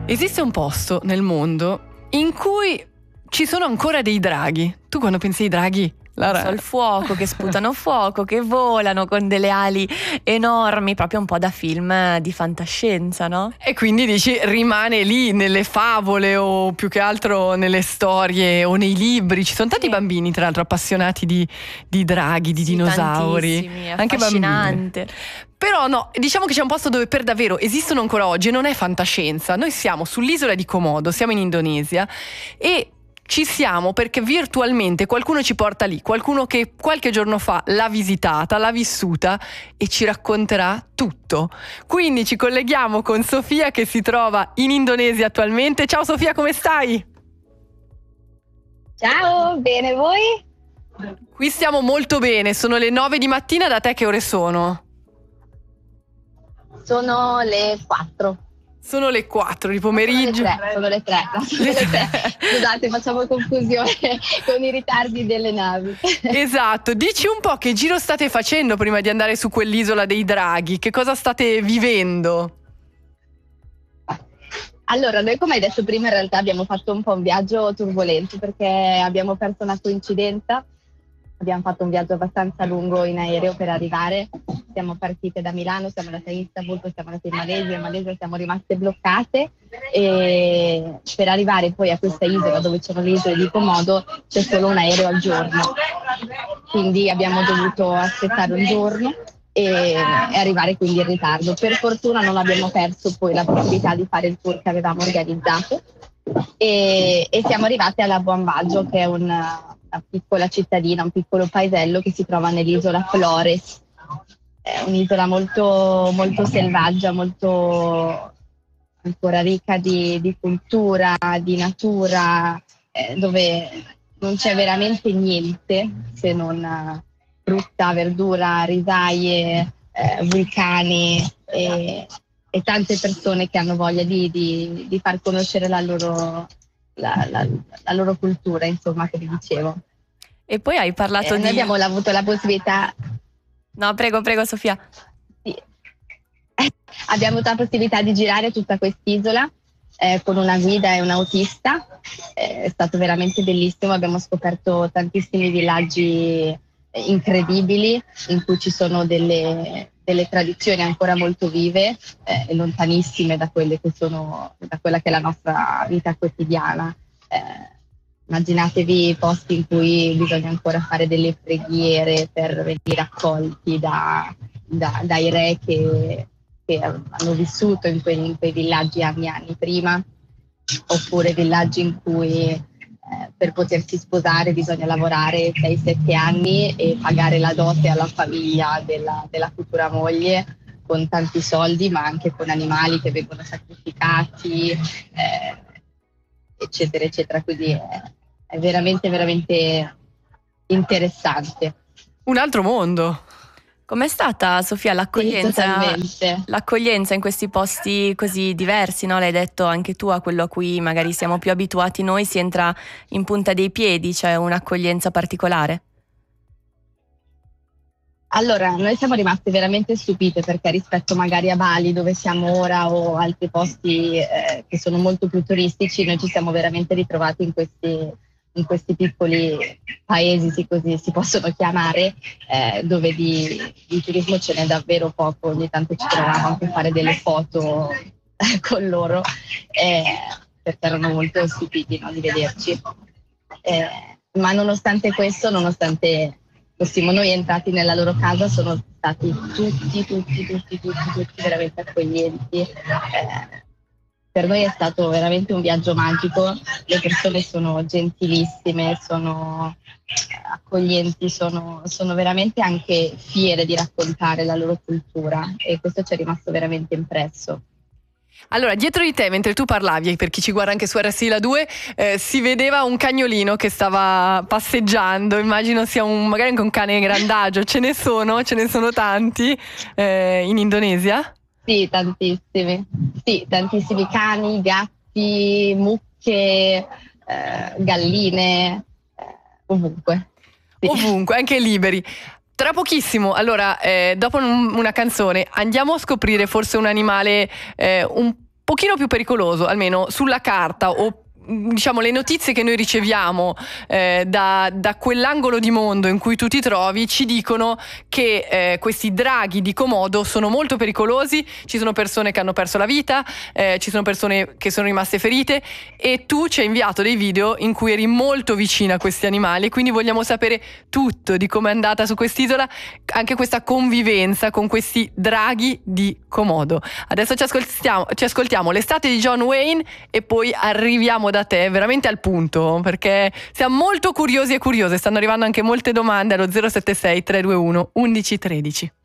Esiste un posto nel mondo in cui ci sono ancora dei draghi. Tu quando pensi ai draghi, Lara? Il fuoco, che sputano fuoco, che volano con delle ali enormi, proprio un po' da film di fantascienza, no? E quindi dici rimane lì nelle favole o più che altro nelle storie o nei libri. Ci sono tanti bambini tra l'altro appassionati di draghi, di dinosauri. Tantissimi, Anche affascinante. bambini. Però no, diciamo che c'è un posto dove per davvero esistono ancora oggi e non è fantascienza. Noi siamo sull'isola di Komodo, siamo in Indonesia e ci siamo perché virtualmente qualcuno ci porta lì, qualcuno che qualche giorno fa l'ha visitata, l'ha vissuta e ci racconterà tutto. Quindi ci colleghiamo con Sofia che si trova in Indonesia attualmente. Ciao Sofia, come stai? Ciao, bene, voi? Qui stiamo molto bene, sono le 9 di mattina, da te che ore sono? Sono le 4. Sono le 4 di pomeriggio. Sono le 3. Scusate, facciamo confusione con i ritardi delle navi. Esatto, dici un po' che giro state facendo prima di andare su quell'isola dei draghi, che cosa state vivendo? Allora, noi come hai detto prima in realtà abbiamo fatto un po' un viaggio turbolento perché abbiamo perso una coincidenza. Abbiamo fatto un viaggio abbastanza lungo in aereo per arrivare. Siamo partite da Milano, siamo andate in Istanbul, poi siamo andate in Malesia siamo rimaste bloccate e per arrivare poi a questa isola dove c'erano le isole di Komodo c'è solo un aereo al giorno. Quindi abbiamo dovuto aspettare un giorno e arrivare quindi in ritardo. Per fortuna non abbiamo perso poi la possibilità di fare il tour che avevamo organizzato e siamo arrivate a Labuan Bajo, che è una piccola cittadina, un piccolo paesello che si trova nell'isola Flores. È un'isola molto, molto selvaggia, molto ancora ricca di cultura, di natura, dove non c'è veramente niente se non frutta, verdura, risaie, vulcani e tante persone che hanno voglia di far conoscere la loro cultura, insomma, che vi dicevo. E poi hai parlato Noi abbiamo avuto la possibilità. No, prego Sofia. Sì. Abbiamo avuto la possibilità di girare tutta quest'isola con una guida e un autista. È stato veramente bellissimo, abbiamo scoperto tantissimi villaggi incredibili in cui ci sono delle tradizioni ancora molto vive e lontanissime da quelle che sono, da quella che è la nostra vita quotidiana. Immaginatevi posti in cui bisogna ancora fare delle preghiere per venire accolti dai re che hanno vissuto in quei villaggi anni prima, oppure villaggi in cui per potersi sposare bisogna lavorare 6-7 anni e pagare la dote alla famiglia della futura moglie con tanti soldi, ma anche con animali che vengono sacrificati, eccetera, eccetera. Quindi è veramente, veramente interessante. Un altro mondo. Com'è stata, Sofia, l'accoglienza in questi posti così diversi, no? L'hai detto anche tu, a quello a cui magari siamo più abituati noi si entra in punta dei piedi, c'è un'accoglienza particolare? Allora, noi siamo rimaste veramente stupite perché rispetto magari a Bali dove siamo ora o altri posti che sono molto più turistici, noi ci siamo veramente ritrovati in questi piccoli paesi, sì, così si possono chiamare, dove di turismo ce n'è davvero poco. Ogni tanto ci trovavamo anche a fare delle foto con loro perché erano molto stupiti, no, di vederci. Ma nonostante questo, nonostante fossimo noi entrati nella loro casa, sono stati tutti veramente accoglienti. Per noi è stato veramente un viaggio magico, le persone sono gentilissime, sono accoglienti, sono veramente anche fiere di raccontare la loro cultura e questo ci è rimasto veramente impresso. Allora, dietro di te, mentre tu parlavi, per chi ci guarda anche su RSI La 2, si vedeva un cagnolino che stava passeggiando, immagino sia magari anche un cane grandagio, ce ne sono tanti in Indonesia? Sì, tantissimi. Sì, tantissimi cani, gatti, mucche, galline, ovunque. Sì. Ovunque, anche liberi. Tra pochissimo, allora, dopo una canzone, andiamo a scoprire forse un animale un pochino più pericoloso, almeno sulla carta, o diciamo le notizie che noi riceviamo da quell'angolo di mondo in cui tu ti trovi ci dicono che questi draghi di Komodo sono molto pericolosi, ci sono persone che hanno perso la vita, ci sono persone che sono rimaste ferite, e tu ci hai inviato dei video in cui eri molto vicina a questi animali, quindi vogliamo sapere tutto di come è andata su quest'isola, anche questa convivenza con questi draghi di Komodo. Adesso ci ascoltiamo L'estate di John Wayne e poi arriviamo da te veramente al punto, perché siamo molto curiosi e curiose. Stanno arrivando anche molte domande allo 076 321 1113.